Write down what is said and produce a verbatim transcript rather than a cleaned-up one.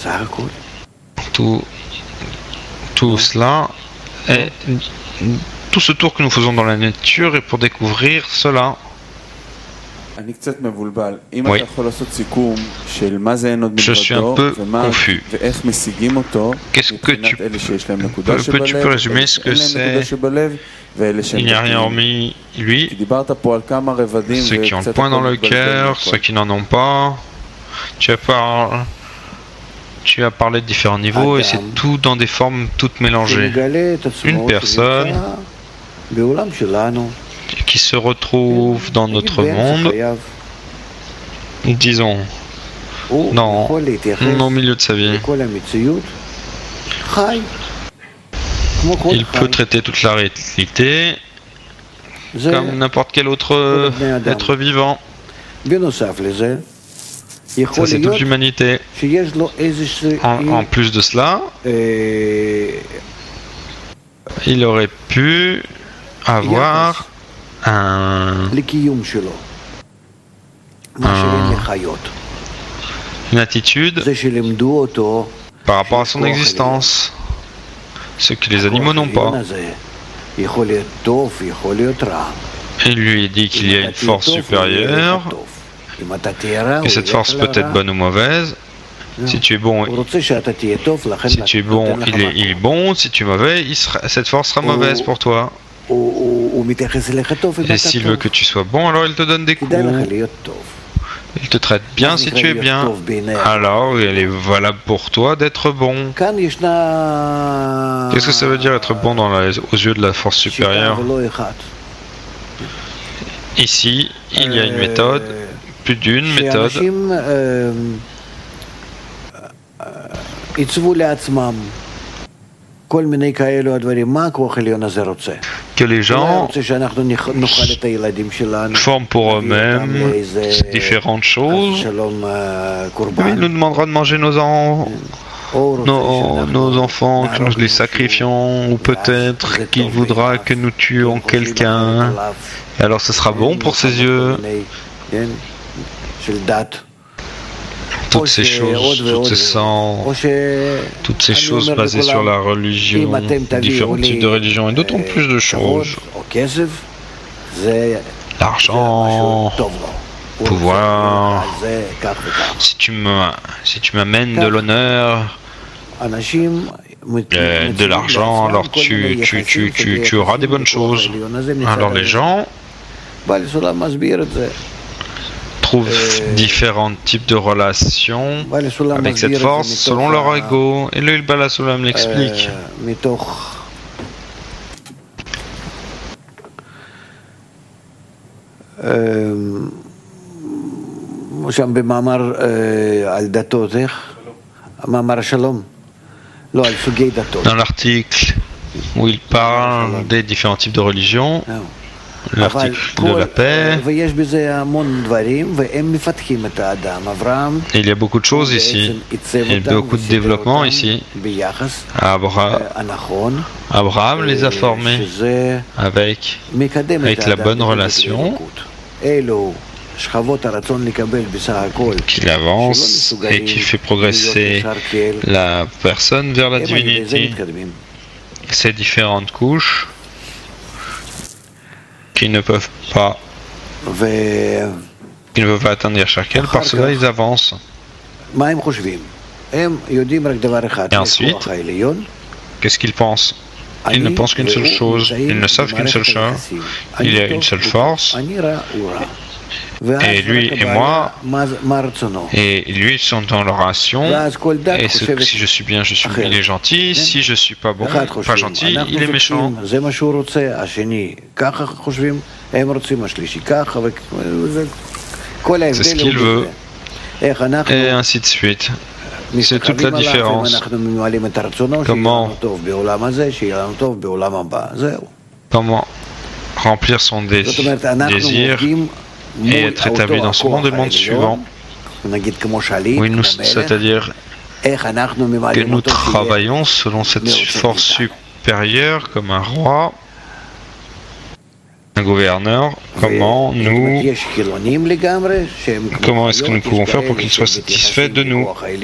Tout, tout cela est tout ce tour que nous faisons dans la nature est pour découvrir cela. Oui. Je suis un peu confus. Qu'est-ce que tu peux, peux-tu peux résumer ce que c'est? Il n'y a rien hormis lui, ceux qui ont le point dans le cœur, ceux qui n'en ont pas. Tu as, par... tu as parlé de différents niveaux et c'est tout dans des formes toutes mélangées. Une personne qui se retrouve dans notre monde, disons, dans, au milieu de sa vie. Il peut traiter toute la réalité comme n'importe quel autre être vivant. Ça, c'est toute l'humanité. En, en plus de cela, il aurait pu avoir un, un, une attitude par rapport à son existence, ce que les animaux n'ont pas. Il lui dit qu'il y a une force supérieure, que cette force peut être bonne ou mauvaise. Si tu es bon, si tu es bon, il est, il est bon. Si tu es mauvais, il sera, cette force sera mauvaise pour toi. Et s'il veut que tu sois bon, alors il te donne des coups. Il te traite bien si tu es bien. Alors, il est valable pour toi d'être bon. Qu'est-ce que ça veut dire être bon dans la, aux yeux de la force supérieure? Ici, il y a une méthode, plus d'une méthode. Que les gens forment pour eux-mêmes différentes choses. Il nous demandera de manger nos, en... nos, nos enfants, que nous les sacrifions, ou peut-être qu'il voudra que nous tuions quelqu'un. Et alors ce sera bon pour ses yeux. Toutes ces choses, toutes ces sangs, toutes ces choses basées sur la religion, différents types de religions et d'autant plus de choses. L'argent, pouvoir. Si tu me, si tu m'amènes de l'honneur, euh, de l'argent, alors tu, tu, tu, tu, tu auras des bonnes choses. Alors les gens trouvent différents types de relations avec cette force selon leur ego. Et le Bala Sulam l'explique. Dans l'article où il parle des différents types de religions, l'article de la paix. Et il y a beaucoup de choses ici. Il y a beaucoup de développement ici. Abraham, Abraham les a formés avec, avec la bonne relation, qu'il avance et qui fait progresser la personne vers la divinité. Ces différentes couches qui ne peuvent pas qui ne peuvent pas atteindre chacun, parce que là ils avancent. Et ensuite, qu'est-ce qu'ils pensent? Ils ne pensent qu'une seule chose, ils ne savent qu'une seule chose, il y a une seule force, et lui et moi, et lui ils sont dans leur action, et ce, si je suis bien, je suis, il est gentil, si je suis pas bon, pas gentil, il est méchant. C'est ce qu'il veut, et ainsi de suite. C'est toute la différence. Comment, comment remplir son dé désir et être établi dans ce monde et le monde suivant. Oui, nous, c'est-à-dire que nous travaillons selon cette force supérieure comme un roi, un gouverneur. Comment nous, comment est-ce que nous pouvons faire pour qu'il soit satisfait de nous?